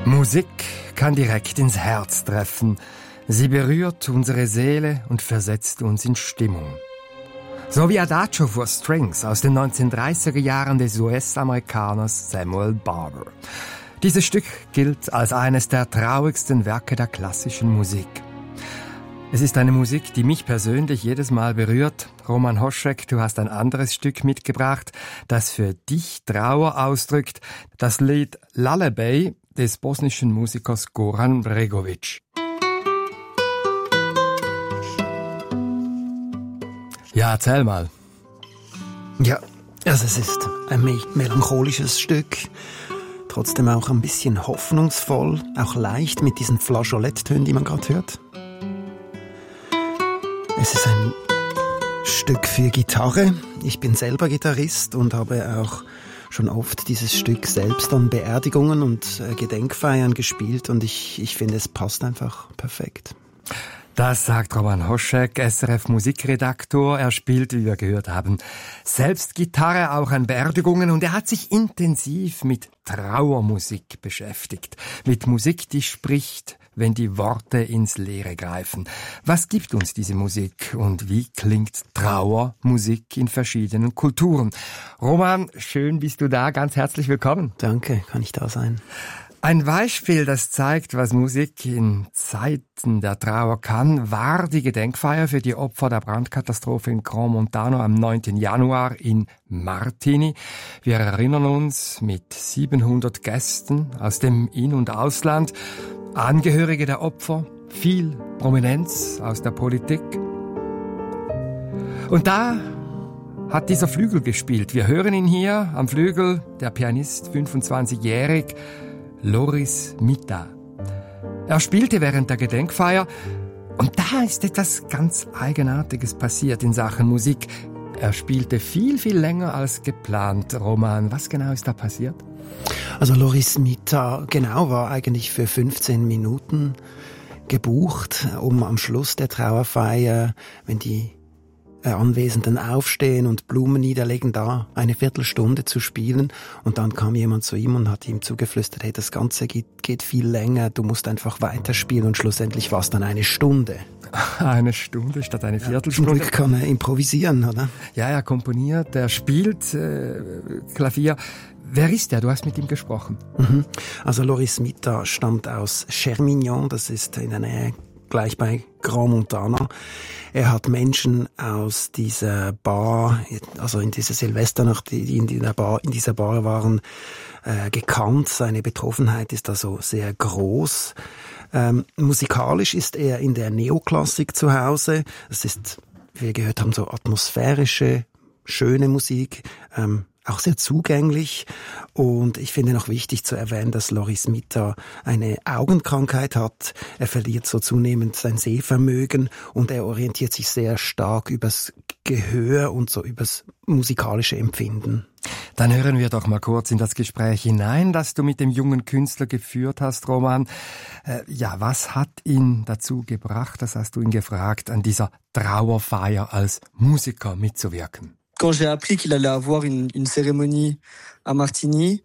Musik kann direkt ins Herz treffen. Sie berührt unsere Seele und versetzt uns in Stimmung. So wie Adagio for Strings aus den 1930er Jahren des US-Amerikaners Samuel Barber. Dieses Stück gilt als eines der traurigsten Werke der klassischen Musik. Es ist eine Musik, die mich persönlich jedes Mal berührt. Roman Hošek, du hast ein anderes Stück mitgebracht, das für dich Trauer ausdrückt. Das Lied Lullaby des bosnischen Musikers Goran Bregović. Ja, erzähl mal. Ja, also es ist ein melancholisches Stück, trotzdem auch ein bisschen hoffnungsvoll, auch leicht mit diesen Flageoletttönen, die man gerade hört. Es ist ein Stück für Gitarre. Ich bin selber Gitarrist und habe auch schon oft dieses Stück selbst an Beerdigungen und Gedenkfeiern gespielt und ich finde, es passt einfach perfekt. Das sagt Roman Hošek, SRF-Musikredaktor. Er spielt, wie wir gehört haben, selbst Gitarre auch an Beerdigungen und er hat sich intensiv mit Trauermusik beschäftigt. Mit Musik, die spricht, wenn die Worte ins Leere greifen. Was gibt uns diese Musik und wie klingt Trauermusik in verschiedenen Kulturen? Roman, schön bist du da, ganz herzlich willkommen. Danke, kann ich da sein. Ein Beispiel, das zeigt, was Musik in Zeiten der Trauer kann, war die Gedenkfeier für die Opfer der Brandkatastrophe in Grand Montano am 9. Januar in Martigny. Wir erinnern uns mit 700 Gästen aus dem In- und Ausland, Angehörige der Opfer, viel Prominenz aus der Politik. Und da hat dieser Flügel gespielt. Wir hören ihn hier am Flügel, der Pianist, 25-jährig, Loris Mita. Er spielte während der Gedenkfeier und da ist etwas ganz Eigenartiges passiert in Sachen Musik. Er spielte viel, viel länger als geplant. Roman, was genau ist da passiert? Also Loris Mita, genau, war eigentlich für 15 Minuten gebucht, um am Schluss der Trauerfeier, wenn die Anwesenden aufstehen und Blumen niederlegen, da eine Viertelstunde zu spielen. Und dann kam jemand zu ihm und hat ihm zugeflüstert, hey, das Ganze geht viel länger, du musst einfach weiterspielen. Und schlussendlich war es dann eine Stunde. Eine Stunde statt eine Viertelstunde. Zum Glück kann er improvisieren, oder? Ja, er komponiert, er spielt Klavier. Wer ist der? Du hast mit ihm gesprochen. Also Loris Mita stammt aus Chermignon, das ist in der Nähe gleich bei Grand Montana. Er hat Menschen aus dieser Bar, also in dieser Silvesternacht, die in dieser Bar waren, gekannt. Seine Betroffenheit ist also sehr groß. Musikalisch ist er in der Neoklassik zu Hause. Das ist, wie wir gehört haben, so atmosphärische, schöne Musik, auch sehr zugänglich. Und ich finde noch wichtig zu erwähnen, dass Loris Mita eine Augenkrankheit hat. Er verliert so zunehmend sein Sehvermögen und er orientiert sich sehr stark übers Gehör und so übers musikalische Empfinden. Dann hören wir doch mal kurz in das Gespräch hinein, das du mit dem jungen Künstler geführt hast, Roman. Was hat ihn dazu gebracht, das hast du ihn gefragt, an dieser Trauerfeier als Musiker mitzuwirken? Quand j'ai appris qu'il allait avoir une cérémonie à Martigny,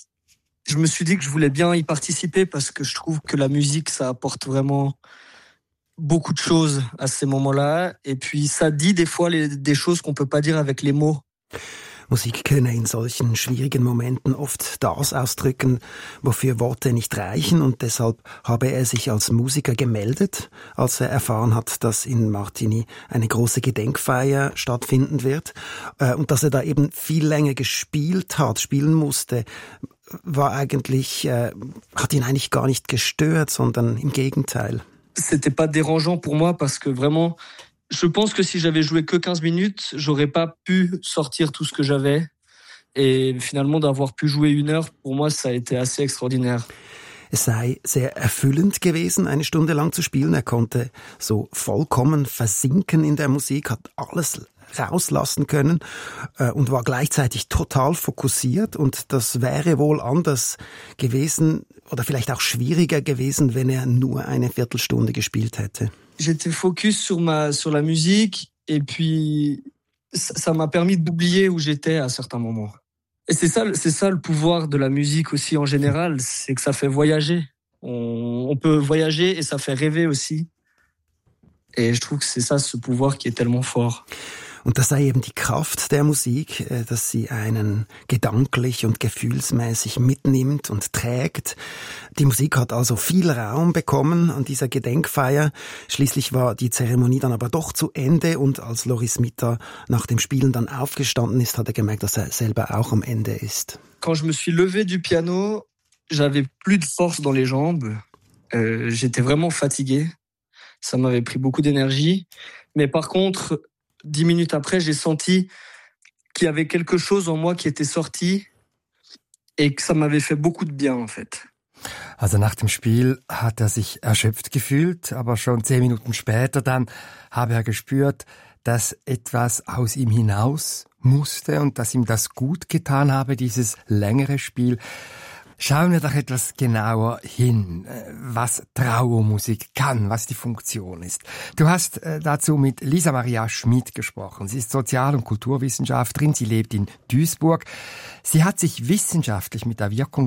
je me suis dit que je voulais bien y participer parce que je trouve que la musique, ça apporte vraiment beaucoup de choses à ces moments-là. Et puis, ça dit des fois des choses qu'on peut pas dire avec les mots. Musik könne in solchen schwierigen Momenten oft das ausdrücken, wofür Worte nicht reichen, und deshalb habe er sich als Musiker gemeldet, als er erfahren hat, dass in Martigny eine große Gedenkfeier stattfinden wird, und dass er da eben viel länger spielen musste, war eigentlich, hat ihn eigentlich gar nicht gestört, sondern im Gegenteil. C'était pas dérangeant pour moi parce que vraiment, je pense que si j'avais joué que 15 minutes, j'aurais pas pu sortir tout ce que j'avais. Et finalement, d'avoir pu jouer 1 heure, pour moi, ça a été assez extraordinaire. Es sei sehr erfüllend gewesen, eine Stunde lang zu spielen. Er konnte so vollkommen versinken in der Musik, hat alles rauslassen können und war gleichzeitig total fokussiert. Und das wäre wohl anders gewesen oder vielleicht auch schwieriger gewesen, wenn er nur eine Viertelstunde gespielt hätte. J'étais focus sur la musique et puis ça m'a permis d'oublier où j'étais à certains moments. Et c'est ça le pouvoir de la musique aussi en général, c'est que ça fait voyager. On peut voyager et ça fait rêver aussi. Et je trouve que c'est ça, ce pouvoir qui est tellement fort. Und das sei eben die Kraft der Musik, dass sie einen gedanklich und gefühlsmäßig mitnimmt und trägt. Die Musik hat also viel Raum bekommen an dieser Gedenkfeier. Schließlich war die Zeremonie dann aber doch zu Ende und als Loris Mitta nach dem Spielen dann aufgestanden ist, hat er gemerkt, dass er selber auch am Ende ist. Quand je me suis levé du piano, j'avais plus de force dans les jambes. J'étais vraiment fatigué. Ça m'avait pris beaucoup d'énergie. Mais par contre, 10 minutes après, j'ai senti qu'il y avait quelque chose en moi qui était sorti et que ça m'avait fait beaucoup de bien, en fait. Also nach dem Spiel hat er sich erschöpft gefühlt, aber schon 10 Minuten später dann habe er gespürt, dass etwas aus ihm hinaus musste und dass ihm das gut getan habe, dieses längere Spiel. Schauen wir doch etwas genauer hin, was Trauermusik kann, was die Funktion ist. Du hast dazu mit Lisa Maria Schmid gesprochen. Sie ist Sozial- und Kulturwissenschaftlerin, sie lebt in Duisburg. Sie hat sich wissenschaftlich mit der Wirkung